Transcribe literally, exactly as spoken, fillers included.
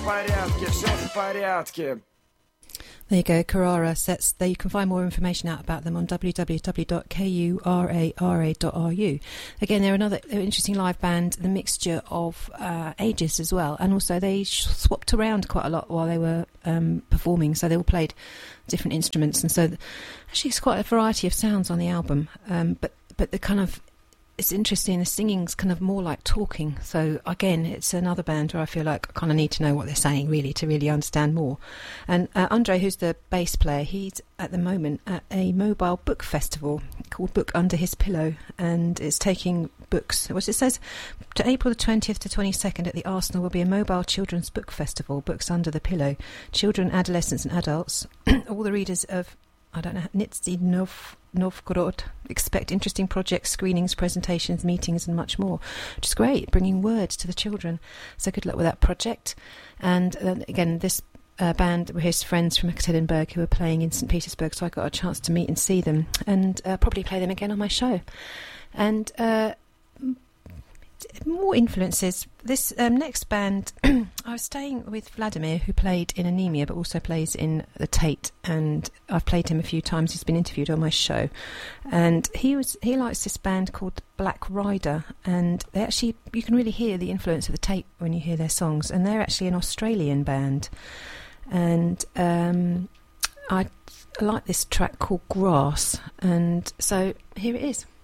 порядке, все в порядке. There you go, Carrara sets. There you can find more information out about them on w w w dot kurara dot r u. Again, they're another they're an interesting live band, the mixture of uh, ages as well, and also they swapped around quite a lot while they were um, performing, so they all played different instruments, and so th- actually it's quite a variety of sounds on the album. Um, but but the kind of it's interesting, the singing's kind of more like talking. So again, it's another band where I feel like I kind of need to know what they're saying really to really understand more. And uh, Andre, who's the bass player, he's at the moment at a mobile book festival called Book Under His Pillow, and it's taking books. Well, it says to April the twentieth to twenty-second at the Arsenal will be a mobile children's book festival, Books Under the Pillow. Children, adolescents and adults, all the readers of, I don't know, Nizhny Nov- Novgorod expect interesting projects, screenings, presentations, meetings and much more, which is great, bringing words to the children. So good luck with that project. And uh, again, this uh, band were his friends from Ekaterinburg who were playing in Saint Petersburg, so I got a chance to meet and see them, and uh, probably play them again on my show. And uh, more influences. This um, next band, I was staying with Vladimir, who played in Anemia but also plays in the Tate, and I've played him a few times. He's been interviewed on my show, and he was he likes this band called Black Rider, and they actually, you can really hear the influence of the Tate when you hear their songs, and they're actually an Australian band. And um, I, I like this track called Grass, and so here it is.